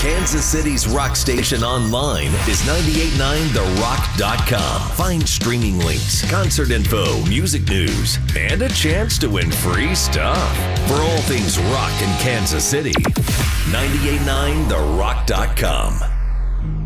Kansas City's rock station online is 989therock.com. Find streaming links, concert info, music news, and a chance to win free stuff. For all things rock in Kansas City, 989therock.com.